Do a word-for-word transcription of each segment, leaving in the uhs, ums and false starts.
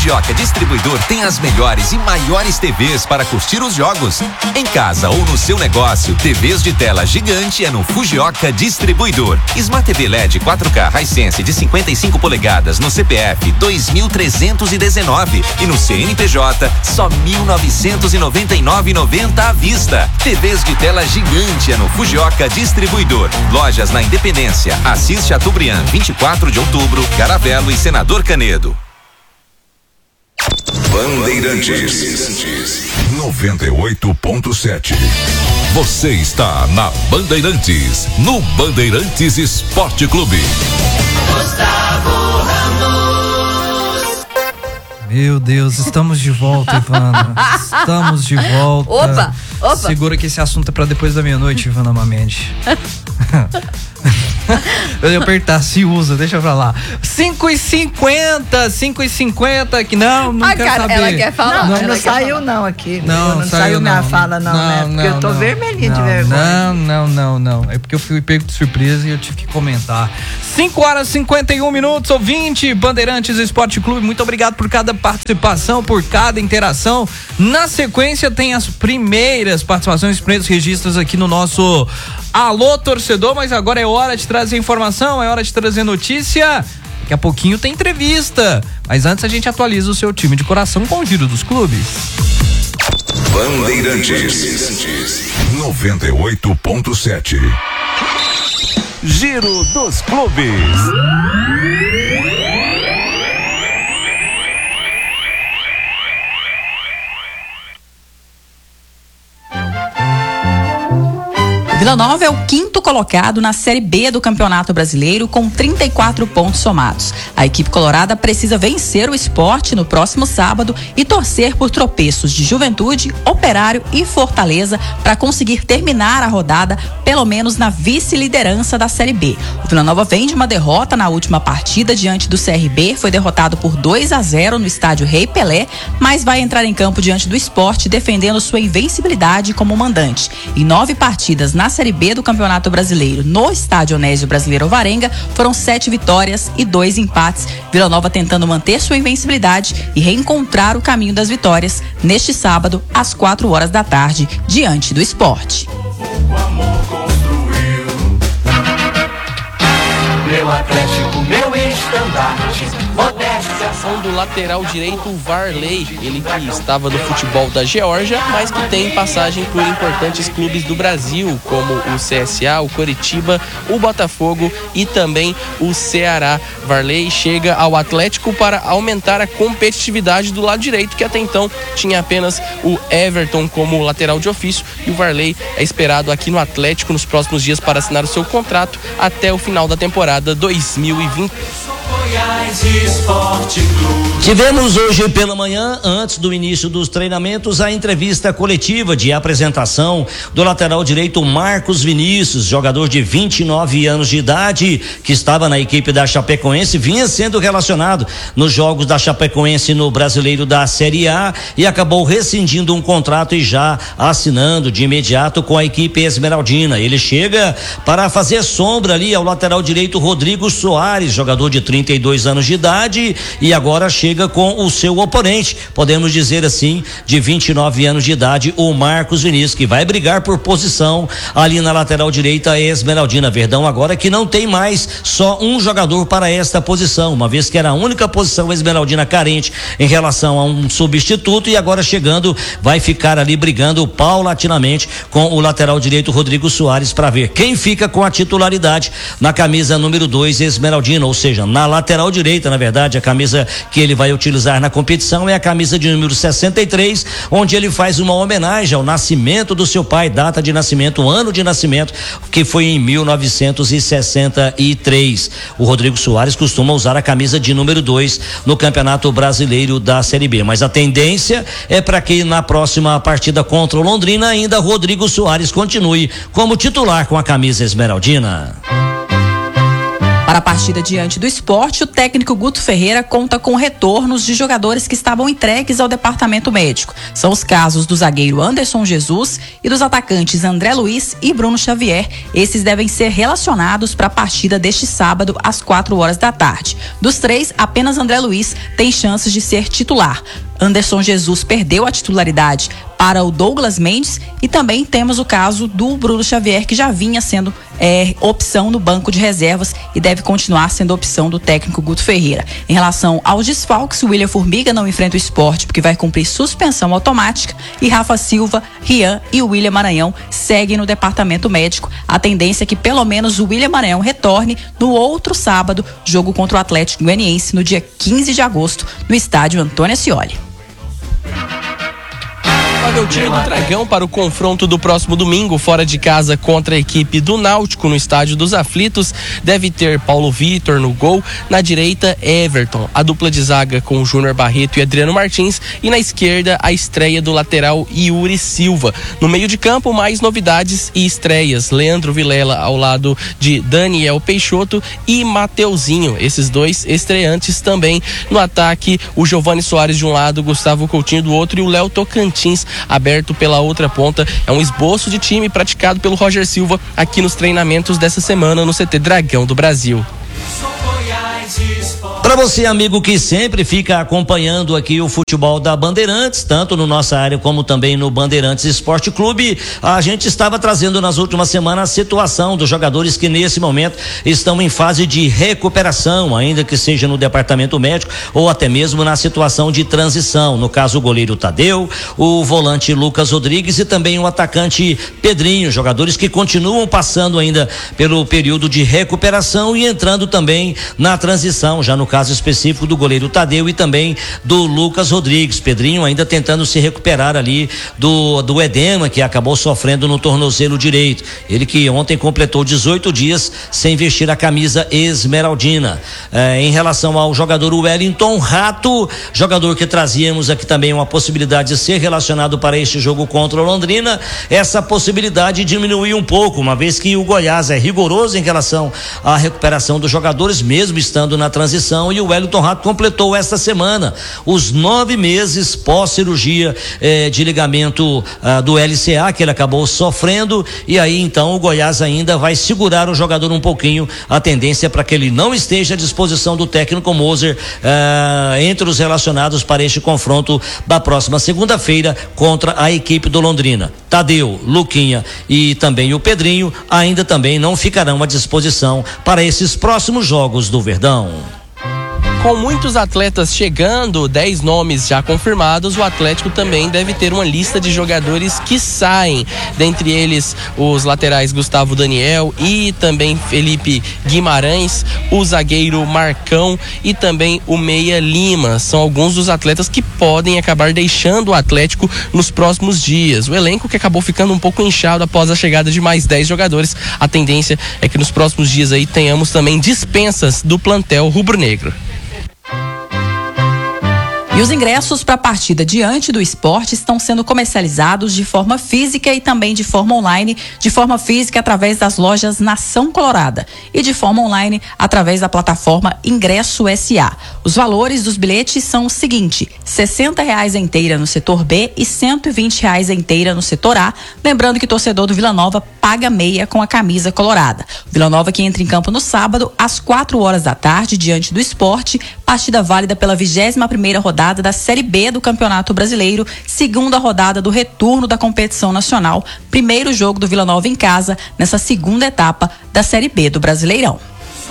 Fujioka Distribuidor tem as melhores e maiores T Vs para curtir os jogos. Em casa ou no seu negócio, T Vs de tela gigante é no Fujioka Distribuidor. Smart T V L E D quatro K Hisense de cinquenta e cinco polegadas no C P F dois mil trezentos e dezenove e no C N P J só mil novecentos e noventa e nove reais e noventa centavos à vista. T Vs de tela gigante é no Fujioka Distribuidor. Lojas na Independência, Assis Chateaubriand, vinte e quatro de outubro, Caravelo e Senador Canedo. Bandeirantes noventa e oito ponto sete. Você está na Bandeirantes, no Bandeirantes Esporte Clube. Gustavo Ramos. Meu Deus, estamos de volta, Ivana. Estamos de volta. Opa, opa. Segura que esse assunto é pra depois da meia-noite, Ivana Mamede. Eu ia apertar, se usa, deixa pra lá. cinco e cinquenta, cinco e cinquenta, que não, não ah, quer cara, saber. ela quer falar. Não, ela não quer saiu falar. não aqui. Não, não, não saiu, saiu minha não. fala não, não né? Porque não, eu tô não, vermelhinha não, de vergonha. Não, não, não, não. É porque eu fui pego de surpresa e eu tive que comentar. cinco horas e cinquenta e um minutos, ouvinte, Bandeirantes Esporte Clube, muito obrigado por cada participação, por cada interação. Na sequência tem as primeiras participações, os primeiros registros aqui no nosso Alô Torcedor, mas agora é hora de trazer informação, é hora de trazer notícia. Daqui a pouquinho tem entrevista, mas antes a gente atualiza o seu time de coração com o Giro dos Clubes. Bandeirantes noventa e oito ponto sete. Giro dos Clubes. Vila Nova é o quinto colocado na Série B do Campeonato Brasileiro com trinta e quatro pontos somados. A equipe colorada precisa vencer o Sport no próximo sábado e torcer por tropeços de Juventude, Operário e Fortaleza para conseguir terminar a rodada pelo menos na vice-liderança da Série B. O Vila Nova vem de uma derrota na última partida diante do C R B, foi derrotado por dois a zero no estádio Rei Pelé, mas vai entrar em campo diante do Sport defendendo sua invencibilidade como mandante. Em nove partidas na Série B do Campeonato Brasileiro no estádio Onésio Brasileiro Alvarenga, foram sete vitórias e dois empates. Vila Nova tentando manter sua invencibilidade e reencontrar o caminho das vitórias neste sábado, às quatro horas da tarde, diante do Sport. O amor construiu meu Atlético, meu estandarte, modéstia. Ação do lateral direito Varley, ele que estava no futebol da Geórgia, mas que tem passagem por importantes clubes do Brasil, como o C S A, o Coritiba, o Botafogo e também o Ceará. Varley chega ao Atlético para aumentar a competitividade do lado direito, que até então tinha apenas o Everton como lateral de ofício, e o Varley é esperado aqui no Atlético nos próximos dias para assinar o seu contrato até o final da temporada dois mil e vinte. Tivemos hoje pela manhã, antes do início dos treinamentos, a entrevista coletiva de apresentação do lateral direito Marcos Vinícius, jogador de vinte e nove anos de idade, que estava na equipe da Chapecoense, vinha sendo relacionado nos jogos da Chapecoense no Brasileiro da Série A e acabou rescindindo um contrato e já assinando de imediato com a equipe esmeraldina. Ele chega para fazer sombra ali ao lateral direito Rodrigo Soares, jogador de trinta e dois anos de idade, e agora chega com o seu oponente, podemos dizer assim, de vinte e nove anos de idade, o Marcos Vinícius, que vai brigar por posição ali na lateral direita esmeraldina. Verdão agora que não tem mais só um jogador para esta posição, uma vez que era a única posição esmeraldina carente em relação a um substituto, e agora chegando vai ficar ali brigando paulatinamente com o lateral direito Rodrigo Soares para ver quem fica com a titularidade na camisa número dois esmeraldina, ou seja, na lateral direita. Na verdade, a camisa que ele vai utilizar na competição é a camisa de número sessenta e três, onde ele faz uma homenagem ao nascimento do seu pai, data de nascimento, ano de nascimento, que foi em mil novecentos e sessenta e três. O Rodrigo Soares costuma usar a camisa de número dois no Campeonato Brasileiro da Série B, mas a tendência é para que na próxima partida contra o Londrina ainda Rodrigo Soares continue como titular com a camisa esmeraldina. Para a partida diante do Sport, o técnico Guto Ferreira conta com retornos de jogadores que estavam entregues ao departamento médico. São os casos do zagueiro Anderson Jesus e dos atacantes André Luiz e Bruno Xavier. Esses devem ser relacionados para a partida deste sábado às quatro horas da tarde. Dos três, apenas André Luiz tem chances de ser titular. Anderson Jesus perdeu a titularidade para o Douglas Mendes e também temos o caso do Bruno Xavier, que já vinha sendo é, opção no banco de reservas e deve continuar sendo opção do técnico Guto Ferreira. Em relação aos desfalques, o William Formiga não enfrenta o Sport porque vai cumprir suspensão automática e Rafa Silva, Rian e o William Maranhão seguem no departamento médico. A tendência é que pelo menos o William Maranhão retorne no outro sábado, jogo contra o Atlético Goianiense no dia quinze de agosto, no estádio Antônio Ascioli. O time do Dragão para o confronto do próximo domingo fora de casa contra a equipe do Náutico no estádio dos Aflitos deve ter Paulo Vitor no gol, na direita Everton, a dupla de zaga com Júnior Barreto e Adriano Martins e na esquerda a estreia do lateral Yuri Silva. No meio de campo, mais novidades e estreias, Leandro Vilela ao lado de Daniel Peixoto e Mateuzinho, esses dois estreantes também. No ataque, o Giovani Soares de um lado, Gustavo Coutinho do outro e o Léo Tocantins aberto pela outra ponta. É um esboço de time praticado pelo Roger Silva aqui nos treinamentos dessa semana no C T Dragão do Brasil. Para você, amigo, que sempre fica acompanhando aqui o futebol da Bandeirantes, tanto no nossa área como também no Bandeirantes Esporte Clube, a gente estava trazendo nas últimas semanas a situação dos jogadores que nesse momento estão em fase de recuperação, ainda que seja no departamento médico ou até mesmo na situação de transição. No caso, o goleiro Tadeu, o volante Lucas Rodrigues e também o atacante Pedrinho, jogadores que continuam passando ainda pelo período de recuperação e entrando também na transição, já no caso específico do goleiro Tadeu e também do Lucas Rodrigues. Pedrinho ainda tentando se recuperar ali do, do edema que acabou sofrendo no tornozelo direito. Ele que ontem completou dezoito dias sem vestir a camisa esmeraldina. É, em relação ao jogador Wellington Rato, jogador que trazíamos aqui também uma possibilidade de ser relacionado para este jogo contra o Londrina, essa possibilidade diminuiu um pouco, uma vez que o Goiás é rigoroso em relação à recuperação dos jogadores, mesmo estando na transição, e o Wellington Rato completou esta semana os nove meses pós-cirurgia eh, de ligamento ah, do L C A que ele acabou sofrendo, e aí então o Goiás ainda vai segurar o jogador um pouquinho. A tendência é para que ele não esteja à disposição do técnico Moser ah, entre os relacionados para este confronto da próxima segunda-feira contra a equipe do Londrina. Tadeu, Luquinha e também o Pedrinho ainda também não ficarão à disposição para esses próximos jogos do Verdão. Com muitos atletas chegando, dez nomes já confirmados, o Atlético também deve ter uma lista de jogadores que saem. Dentre eles, os laterais Gustavo Daniel e também Felipe Guimarães, o zagueiro Marcão e também o Meia Lima. São alguns dos atletas que podem acabar deixando o Atlético nos próximos dias. O elenco que acabou ficando um pouco inchado após a chegada de mais dez jogadores. A tendência é que nos próximos dias aí tenhamos também dispensas do plantel rubro-negro. E os ingressos para a partida diante do Sport estão sendo comercializados de forma física e também de forma online. De forma física através das lojas Nação Colorada e de forma online através da plataforma Ingresso S A. Os valores dos bilhetes são o seguinte: sessenta reais a inteira no setor B e cento e vinte reais a inteira no setor A. Lembrando que o torcedor do Vila Nova paga meia com a camisa colorada. O Vila Nova que entra em campo no sábado às quatro horas da tarde diante do Sport. Partida válida pela vigésima primeira rodada da Série B do Campeonato Brasileiro, segunda rodada do retorno da competição nacional, primeiro jogo do Vila Nova em casa nessa segunda etapa da Série B do Brasileirão.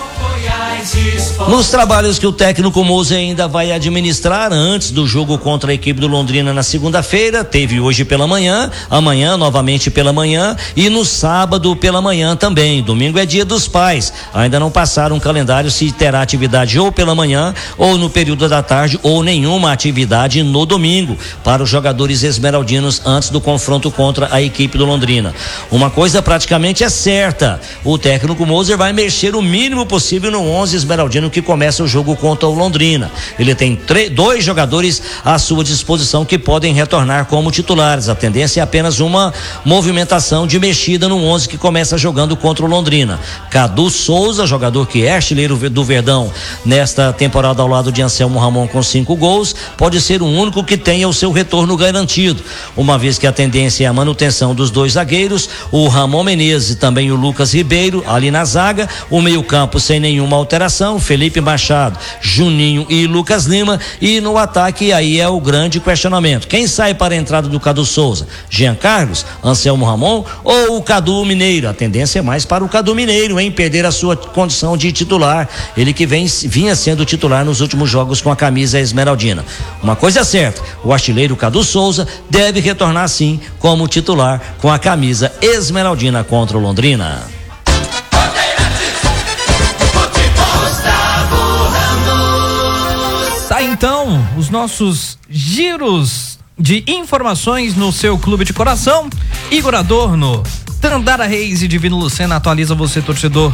Nos trabalhos que o técnico Moser ainda vai administrar antes do jogo contra a equipe do Londrina na segunda-feira, teve hoje pela manhã, amanhã novamente pela manhã e no sábado pela manhã também. Domingo é dia dos pais, ainda não passaram um calendário se terá atividade ou pela manhã ou no período da tarde ou nenhuma atividade no domingo para os jogadores esmeraldinos antes do confronto contra a equipe do Londrina. Uma coisa praticamente é certa: o técnico Moser vai mexer o mínimo possível no onze Esmeraldino, que começa o jogo contra o Londrina. Ele tem três, dois jogadores à sua disposição que podem retornar como titulares. A tendência é apenas uma movimentação de mexida no onze que começa jogando contra o Londrina. Cadu Souza, jogador que é artilheiro do Verdão nesta temporada ao lado de Anselmo Ramon com cinco gols, pode ser o único que tenha o seu retorno garantido, uma vez que a tendência é a manutenção dos dois zagueiros, o Ramon Menezes e também o Lucas Ribeiro ali na zaga, o meio-campo sem nenhuma alteração, Felipe Machado, Juninho e Lucas Lima, e no ataque aí é o grande questionamento. Quem sai para a entrada do Cadu Souza? Jean Carlos, Anselmo Ramon ou o Cadu Mineiro? A tendência é mais para o Cadu Mineiro em perder a sua condição de titular, ele que vem, vinha sendo titular nos últimos jogos com a camisa esmeraldina. Uma coisa é certa, o artilheiro Cadu Souza deve retornar sim como titular com a camisa esmeraldina contra o Londrina. Tá então os nossos giros de informações no seu clube de coração. Igor Adorno, Dandara Reis e Divino Lucena atualiza você, torcedor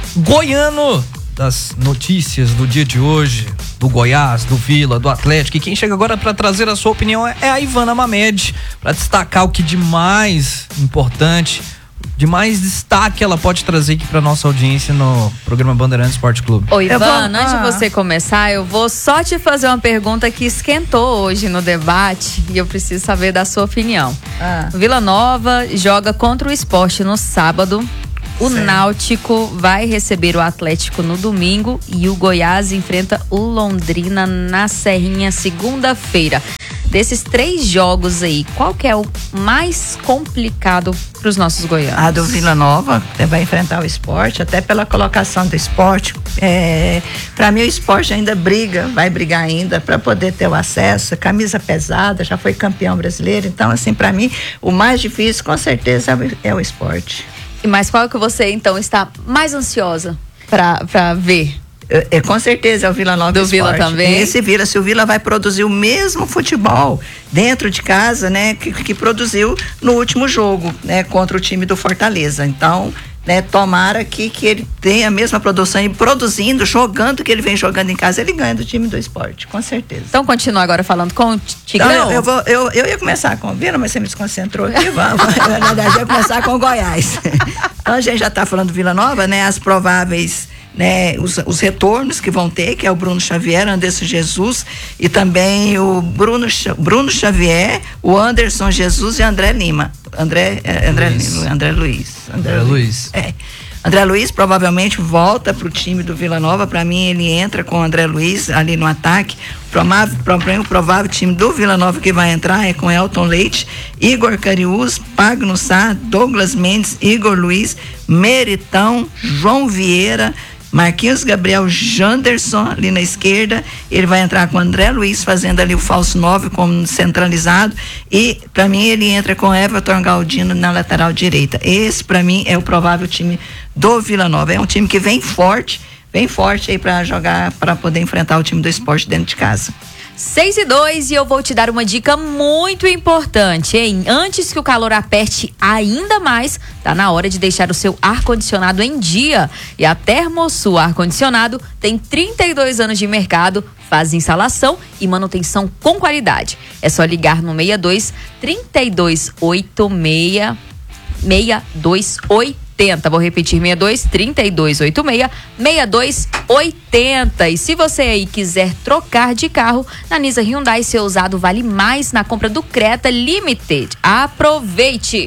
goiano, das notícias do dia de hoje, do Goiás, do Vila, do Atlético. E quem chega agora para trazer a sua opinião é a Ivana Mamed, para destacar o que de mais importante, de mais destaque ela pode trazer aqui para nossa audiência no programa Bandeirantes Esporte Clube. Oi, Ivana, vou... antes ah. de você começar, eu vou só te fazer uma pergunta que esquentou hoje no debate e eu preciso saber da sua opinião. Ah. Vila Nova joga contra o Sport no sábado. O Certo. Náutico vai receber o Atlético no domingo e o Goiás enfrenta o Londrina na Serrinha segunda-feira. Desses três jogos aí, qual que é o mais complicado para os nossos goianos? A do Vila Nova, que vai enfrentar o Sport, até pela colocação do Sport. É, para mim o Sport ainda briga, vai brigar ainda para poder ter o acesso, camisa pesada, já foi campeão brasileiro, então assim, para mim o mais difícil com certeza é o Sport. E mas qual que você então está mais ansiosa para ver? É, é, com certeza é o Vila Nova do Sport. Vila também. Esse Vila, se o Vila vai produzir o mesmo futebol dentro de casa, né, que, que produziu no último jogo, né, contra o time do Fortaleza. Então, né, tomara que, que ele tenha a mesma produção e produzindo, jogando o que ele vem jogando em casa, ele ganha do time do Sport, com certeza. Então continua agora falando com o Tigrão. Então, eu, eu, vou, eu, eu ia começar com o Vila, mas você me desconcentrou aqui, vamos. Na verdade, eu ia começar com o Goiás. Então a gente já está falando do Vila Nova, né, as prováveis, né, os, os retornos que vão ter, que é o Bruno Xavier, Anderson Jesus e também o Bruno, Bruno Xavier, o Anderson Jesus e André Lima. André, é, André, Luiz. André Luiz. André, André Luiz. Luiz. É. André Luiz provavelmente volta para o time do Vila Nova. Para mim, ele entra com o André Luiz ali no ataque. Provável, o provável time do Vila Nova que vai entrar é com Elton Leite, Igor Cariús, Pagno Sá, Douglas Mendes, Igor Luiz, Meritão, João Vieira, Marquinhos Gabriel, Janderson ali na esquerda. Ele vai entrar com o André Luiz fazendo ali o falso nove como centralizado, e para mim ele entra com Everton Galdino na lateral direita. Esse para mim é o provável time do Vila Nova. É um time que vem forte, vem forte aí para jogar, para poder enfrentar o time do Sport dentro de casa. seis e dois, e eu vou te dar uma dica muito importante, hein? Antes que o calor aperte ainda mais, tá na hora de deixar o seu ar-condicionado em dia. E a Termosul Ar-Condicionado tem trinta e dois anos de mercado, faz instalação e manutenção com qualidade. É só ligar no seis dois, três dois oito seis, seis dois oito zero. Vou repetir, seis dois, três dois oito seis, seis dois oito zero. E se você aí quiser trocar de carro, na Nisa Hyundai, seu usado vale mais na compra do Creta Limited. Aproveite!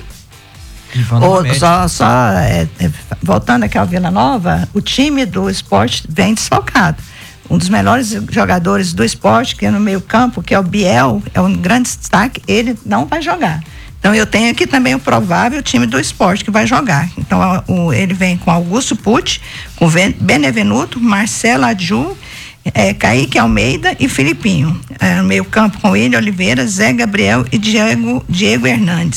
Oh, só, só é, é, voltando aqui ao Vila Nova, o time do Sport vem desfalcado. Um dos melhores jogadores do Sport, que é no meio campo, que é o Biel, é um grande destaque, ele não vai jogar. Então eu tenho aqui também o provável time do Sport que vai jogar. Então o, ele vem com Augusto Pucci, com Benevenuto, Marcelo Adju, é, Kaique Almeida e Filipinho. É, no meio campo com William Oliveira, Zé Gabriel e Diego, Diego Hernandes.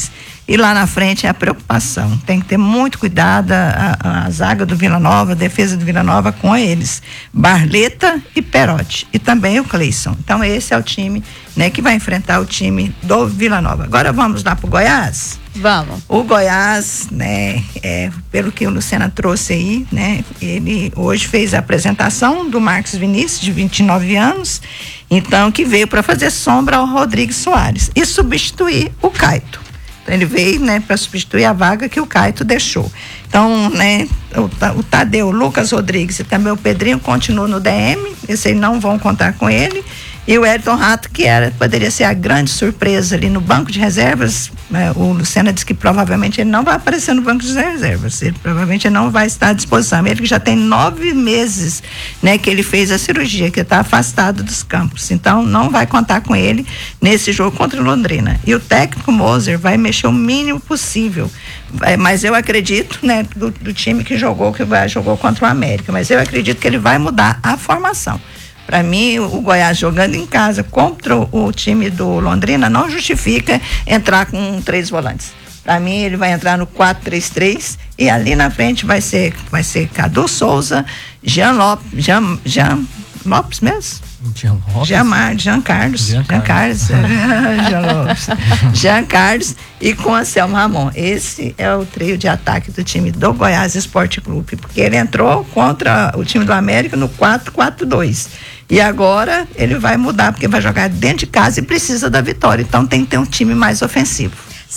E lá na frente é a preocupação. Tem que ter muito cuidado a, a, a zaga do Vila Nova, a defesa do Vila Nova com eles. Barleta e Perotti. E também o Cleison. Então esse é o time, né, que vai enfrentar o time do Vila Nova. Agora vamos lá pro Goiás? Vamos. O Goiás, né, é, pelo que o Lucena trouxe aí, né, ele hoje fez a apresentação do Marcos Vinícius, de vinte e nove anos, então que veio para fazer sombra ao Rodrigues Soares e substituir o Caito. Ele veio, né, para substituir a vaga que o Caito deixou. Então, né, o, o Tadeu, o Lucas Rodrigues e também o Pedrinho continuam no D M, esse aí não vão contar com ele. E o Elton Rato, que era, poderia ser a grande surpresa ali no banco de reservas, né, o Lucena disse que provavelmente ele não vai aparecer no banco de reservas, ele provavelmente não vai estar à disposição. Ele que já tem nove meses, né, que ele fez a cirurgia, que está afastado dos campos, então não vai contar com ele nesse jogo contra o Londrina. E o técnico Moser vai mexer o mínimo possível, mas eu acredito, né, do, do time que jogou, que vai, jogou contra o América, mas eu acredito que ele vai mudar a formação. Para mim, o Goiás jogando em casa contra o time do Londrina não justifica entrar com três volantes. Para mim, ele vai entrar no quatro três três e ali na frente vai ser, vai ser Cadu Souza, Jean Lopes, Jean, Jean Lopes mesmo? Jean Lopes? Jean, Mar, Jean Carlos. Jean, Jean Carlos. Jean Lopes. Jean Carlos e com Anselmo Ramon. Esse é o trio de ataque do time do Goiás Esporte Clube, porque ele entrou contra o time do América no quatro quatro dois. E agora ele vai mudar, porque vai jogar dentro de casa e precisa da vitória. Então tem que ter um time mais ofensivo.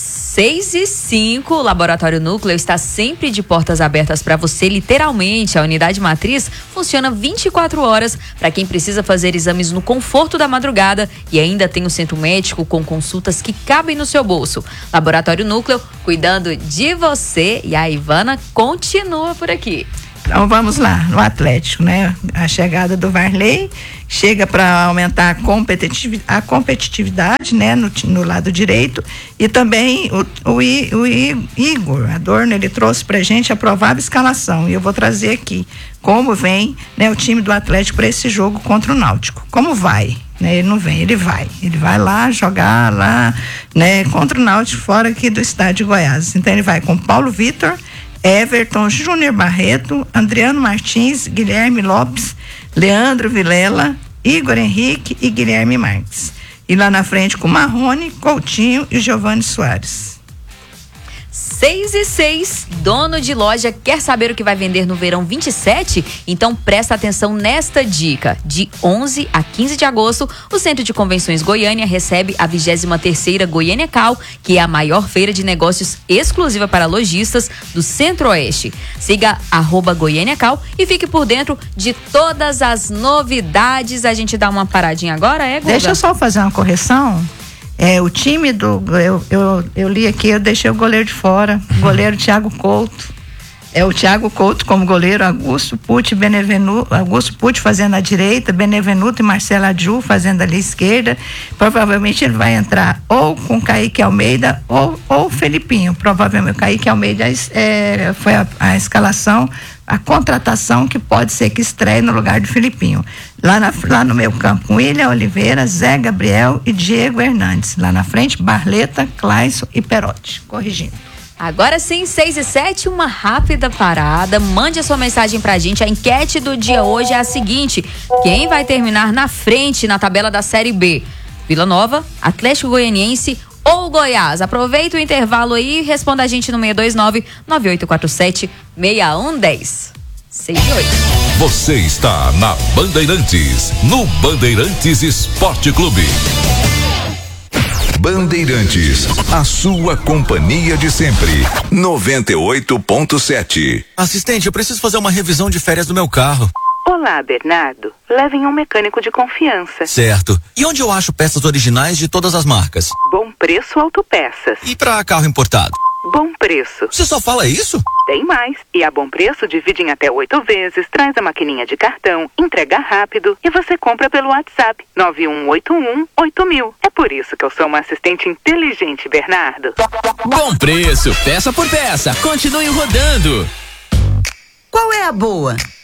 seis e cinco, o Laboratório Núcleo está sempre de portas abertas para você, literalmente. A unidade matriz funciona vinte e quatro horas para quem precisa fazer exames no conforto da madrugada e ainda tem o centro médico com consultas que cabem no seu bolso. Laboratório Núcleo, cuidando de você, e a Ivana continua por aqui. Então vamos lá, no Atlético, né? A chegada do Varley chega para aumentar a competitividade, a competitividade, né? No, no lado direito, e também o, o, o Igor Adorno, ele trouxe pra gente a provável escalação, e eu vou trazer aqui como vem, né, o time do Atlético para esse jogo contra o Náutico. Como vai? Né, ele não vem, ele vai. Ele vai lá jogar lá, né, contra o Náutico fora aqui do estádio de Goiás. Então ele vai com Paulo Vitor, Everton, Júnior Barreto, Adriano Martins, Guilherme Lopes, Leandro Vilela, Igor Henrique e Guilherme Marques. E lá na frente com Marrone, Coutinho e Giovani Soares. seis e seis, dono de loja quer saber o que vai vender no verão vinte e sete? Então presta atenção nesta dica. De onze a quinze de agosto, o Centro de Convenções Goiânia recebe a vigésima terceira Goiânia Cal, que é a maior feira de negócios exclusiva para lojistas do Centro-Oeste. Siga arroba Goiânia Cal e fique por dentro de todas as novidades. A gente dá uma paradinha agora, é, Guga? Deixa eu só fazer uma correção. É, o time do. Eu, eu, eu li aqui, eu deixei o goleiro de fora. O goleiro Thiago Couto. É o Thiago Couto como goleiro, Augusto Pucci, Benevenuto, Augusto Pucci fazendo a direita, Benevenuto e Marcelo Adju fazendo ali a esquerda. Provavelmente ele vai entrar ou com Kaique Almeida ou o Felipinho. Provavelmente o Kaique Almeida é, foi a, a escalação, a contratação que pode ser que estreie no lugar do Felipinho. Lá, na, lá no meio campo, William Oliveira, Zé Gabriel e Diego Hernandes. Lá na frente, Barleta, Cleison e Perotti. Corrigindo. Agora sim, seis e sete, uma rápida parada. Mande a sua mensagem pra gente. A enquete do dia hoje é a seguinte: quem vai terminar na frente na tabela da Série B? Vila Nova, Atlético Goianiense ou Goiás? Aproveita o intervalo aí e responda a gente no seis dois nove, nove oito quatro sete, seis um um zero. seis e oito. Você está na Bandeirantes, no Bandeirantes Esporte Clube. Bandeirantes, a sua companhia de sempre. noventa e oito ponto sete. Assistente, eu preciso fazer uma revisão de férias do meu carro. Olá, Bernardo. Levem um mecânico de confiança. Certo. E onde eu acho peças originais de todas as marcas? Bom Preço Autopeças. E para carro importado? Bom Preço. Você só fala isso? Tem mais. E a Bom Preço divide em até oito vezes, traz a maquininha de cartão, entrega rápido e você compra pelo WhatsApp nove um oito um oito mil. É por isso que eu sou uma assistente inteligente, Bernardo. Bom Preço, peça por peça. Continue rodando. Qual é a boa?